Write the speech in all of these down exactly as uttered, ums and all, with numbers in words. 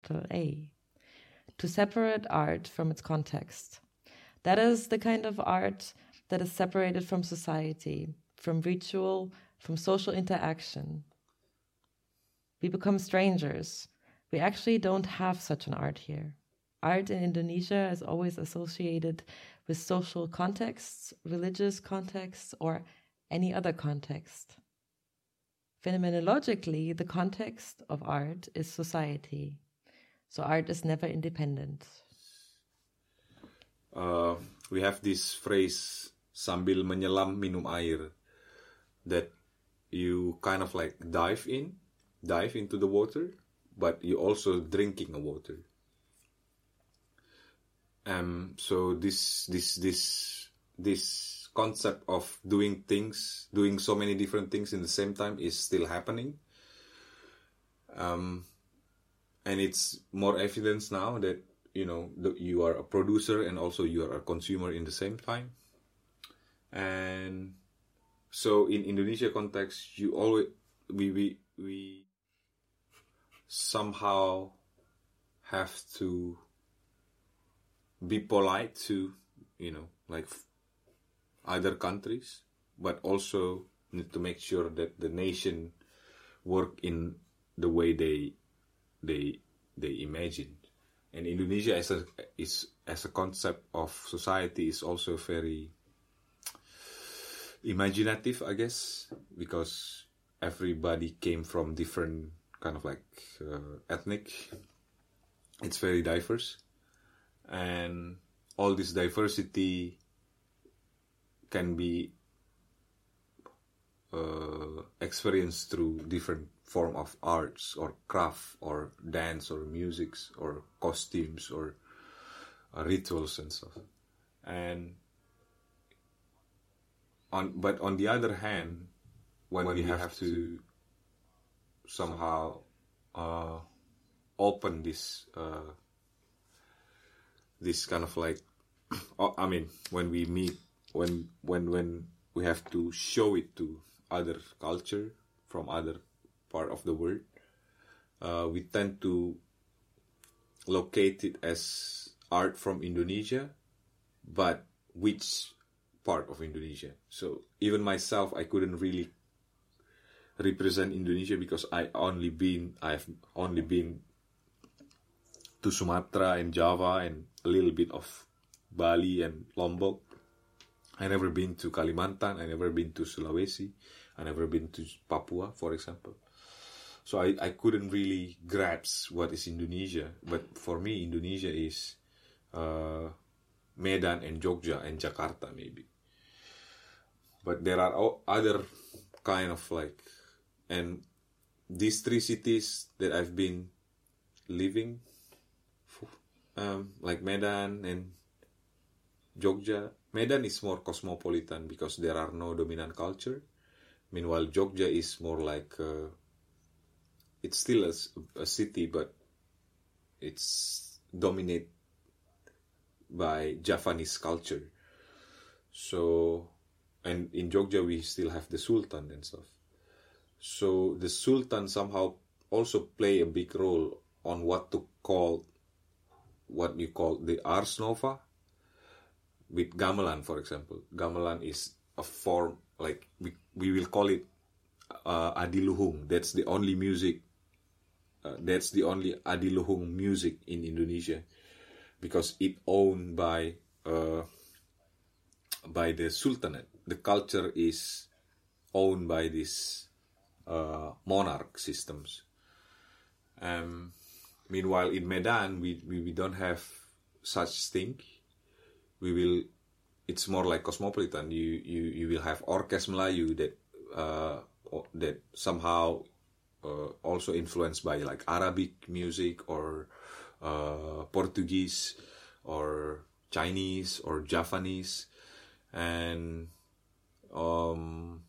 capital A. To separate art from its context. That is the kind of art that is separated from society, from ritual, from social interaction. We become strangers. We actually don't have such an art here. Art in Indonesia is always associated with social contexts, religious contexts, or any other context. Phenomenologically, the context of art is society. So art is never independent. Uh, we have this phrase, sambil menyelam minum air, that you kind of like dive in, dive into the water, but you also drinking the water. Um, so this, this, this, this concept of doing things, doing so many different things in the same time is still happening. Um, And it's more evidence now that, you know, the, you are a producer and also you are a consumer in the same time. And so in Indonesia context, you always, we, we, we somehow have to be polite to, you know, like other countries, but also need to make sure that the nation work in the way they they they imagined. And Indonesia as a is as a concept of society is also very imaginative, I guess, because everybody came from different kind of like uh, ethnic. It's very diverse, and all this diversity can be uh, experienced through different form of arts or craft or dance or musics or costumes or uh, rituals and stuff. And on but on the other hand, when, when we, we have, have to somehow uh, open this uh, this kind of like I mean when we meet when when when we have to show it to other culture from other part of the world, uh, we tend to locate it as art from Indonesia, but which part of Indonesia? So even myself, I couldn't really represent Indonesia because I only been I've only been to Sumatra and Java and a little bit of Bali and Lombok. I never been to Kalimantan. I never been to Sulawesi. I never been to Papua, for example. So I, I couldn't really grasp what is Indonesia. But for me, Indonesia is uh, Medan and Jogja and Jakarta, maybe. But there are other kind of like... And these three cities that I've been living, um, like Medan and Jogja. Medan is more cosmopolitan because there are no dominant culture. Meanwhile, Jogja is more like... Uh, it's still a, a city, but it's dominated by Javanese culture. So, and in Jogja we still have the Sultan and stuff. So the Sultan somehow also play a big role on what to call, what you call the Ars Nova. With gamelan, for example. Gamelan is a form, like we, we will call it uh, adiluhung. That's the only music, uh, that's the only adiluhung music in Indonesia. Because it owned by uh, by the Sultanate. The culture is owned by these uh, monarch systems. Um, meanwhile, in Medan, we, we, we don't have such thing. We will, it's more like cosmopolitan. You, you, you will have Orkes Melayu that, uh, that somehow uh, also influenced by like Arabic music or uh, Portuguese or Chinese or Javanese. And um,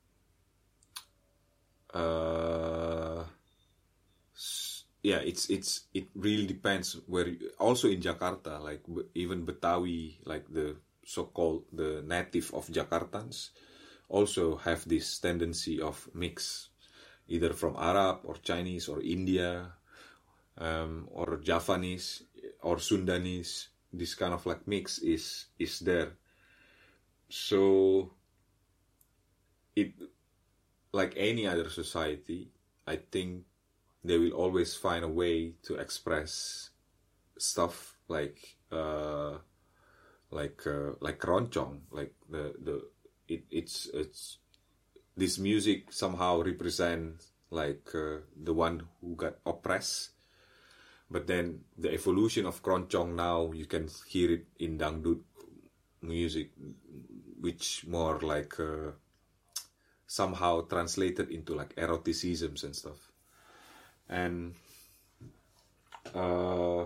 uh, yeah, it's it's it really depends where. You, also in Jakarta, like even Betawi, like the so-called the native of Jakartans, also have this tendency of mix, either from Arab or Chinese or India, um, or Javanese or Sundanese. This kind of like mix is is there. So it, like any other society, I think they will always find a way to express stuff like uh, like uh, like keroncong, like the the it, it's it's this music somehow represents like uh, the one who got oppressed. But then the evolution of keroncong now, you can hear it in dangdut music, which more like uh, somehow translated into like eroticisms and stuff. And uh,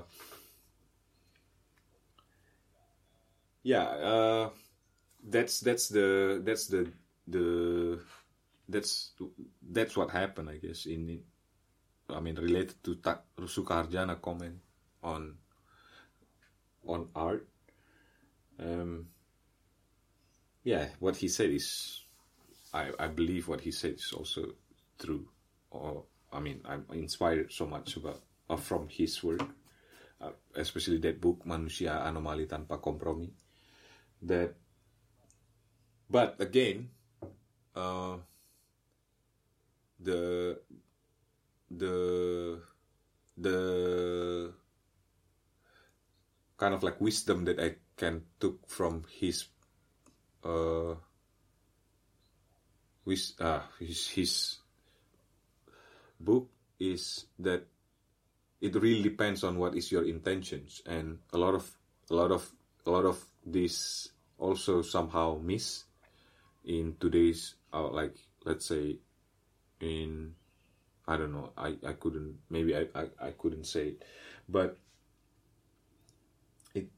yeah, uh, that's that's the that's the the that's that's what happened, I guess, in. I mean, related to Ta- Sukaharjana comment on on art. Um, yeah, what he said is, I, I believe what he said is also true. Or I mean, I'm inspired so much about uh, from his work, uh, especially that book Manusia Anomali Tanpa Kompromi. That, but again, uh, the the the kind of like wisdom that I can took from his uh with uh his his book is that it really depends on what is your intentions, and a lot of a lot of a lot of this also somehow miss in today's uh, like let's say in I don't know. I, I couldn't. Maybe I, I, I couldn't say it, but it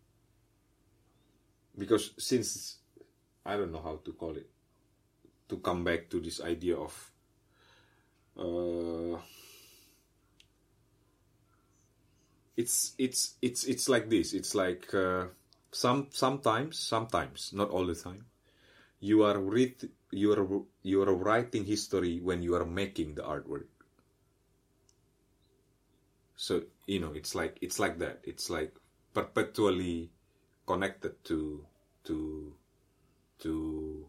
because since I don't know how to call it. To come back to this idea of uh, it's it's it's it's like this. It's like uh, some sometimes sometimes not all the time. You are read you are you are writing history when you are making the artwork. So you know it's like it's like that. It's like perpetually connected to to to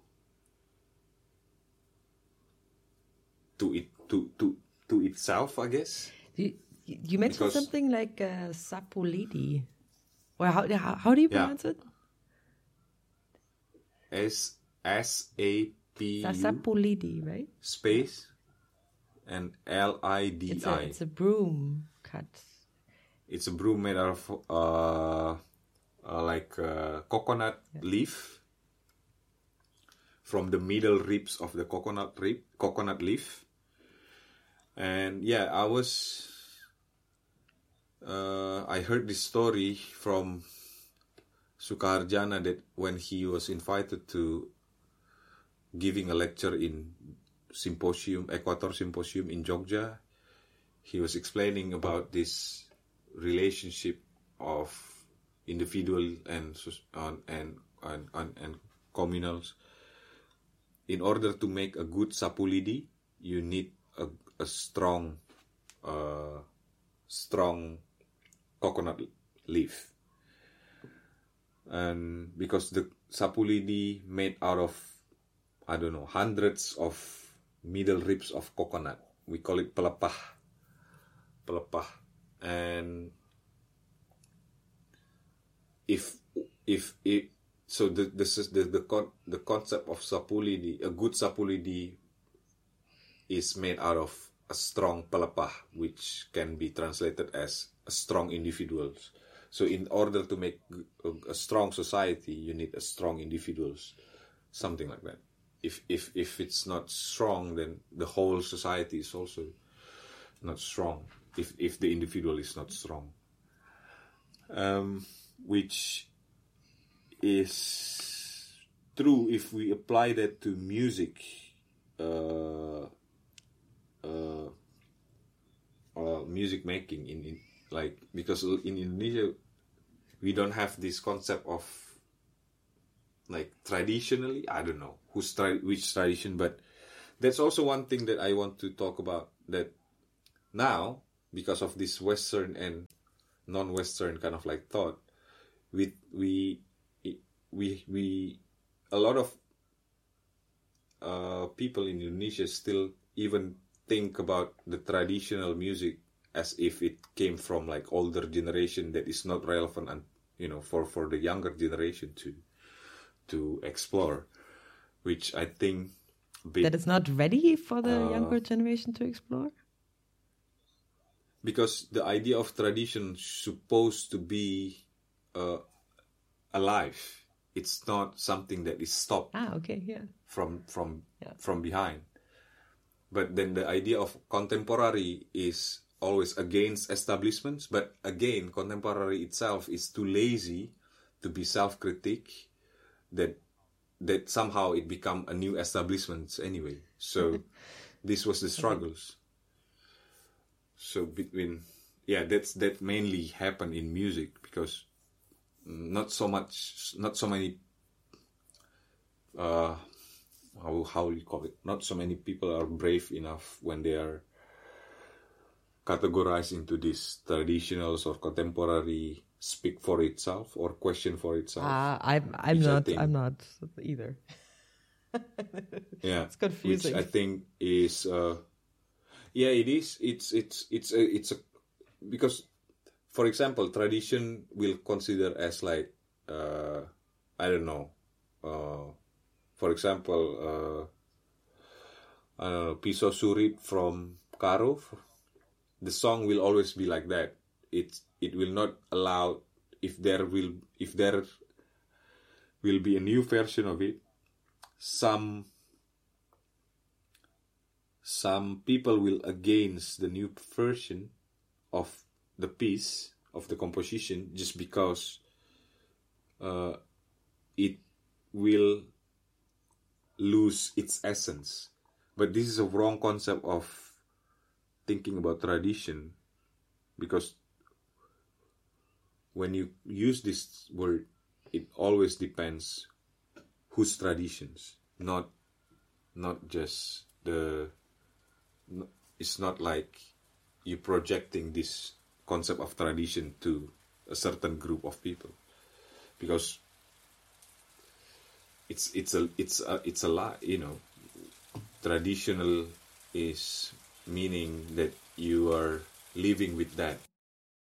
to it to to to itself, I guess. You, you mentioned Because, something like uh, Sapulidi. Well, how, how how do you pronounce yeah. it? S S A P U Sapulidi, right? space and L I D It's a, I. it's a broom cut. It's a broom made out of uh, uh, like uh, coconut Yeah. leaf from the middle ribs of the coconut rib, coconut leaf. And yeah, I was. Uh, I heard this story from Sukaharjana that when he was invited to giving a lecture in symposium, Equator Symposium in Jogja, he was explaining about this relationship of individual and and and and, and, and communals. In order to make a good sapulidi, you need a, a strong, uh, strong coconut leaf. And because the sapulidi made out of, I don't know, hundreds of middle ribs of coconut. We call it pelepah. Pelepah. And if, if, if, so the, this is the, the, con, the concept of sapulidi, a good sapulidi is made out of a strong pelepah, which can be translated as a strong individuals. So in order to make a, a strong society, you need a strong individuals, something like that. If if if it's not strong, then the whole society is also not strong. If if the individual is not strong, um, which is true if we apply that to music. Uh, uh, uh, music making in, in like because in Indonesia we don't have this concept of like traditionally I don't know who's tra- which tradition, but that's also one thing that I want to talk about, that now because of this Western and non-Western kind of like thought, we we we we a lot of uh, people in Indonesia still even think about the traditional music as if it came from like older generation that is not relevant, and you know, for for the younger generation to to explore, which I think bit, that it's not ready for the uh, younger generation to explore. Because the idea of tradition is supposed to be uh, alive. It's not something that is stopped Ah, okay, yeah. from from Yeah. from behind. But then the idea of contemporary is always against establishments. But again, contemporary itself is too lazy to be self-critic, that that somehow it become a new establishment anyway. So this was the struggles. So between, yeah, that's that mainly happened in music, because not so much, not so many, uh, how how you call it? Not so many people are brave enough when they are categorized into these traditionals or contemporary, speak for itself or question for itself. Ah, I'm I'm which I not think- I'm not either. Yeah, It's confusing. which I think is, uh, yeah, it is. It's it's it's a, it's a because, for example, tradition will consider as like, uh, I don't know, uh, for example, uh, I don't know, Piso Surip from Karo. The song will always be like that. It it will not allow, if there will if there will be a new version of it. Some some people will against the new version of the piece, of the composition, just because uh, it will lose its essence. But this is a wrong concept of thinking about tradition, because when you use this word, it always depends whose traditions, not not just the. It's not like you projecting this concept of tradition to a certain group of people, because it's it's a it's a it's a lot, you know. Traditional is meaning that you are living with that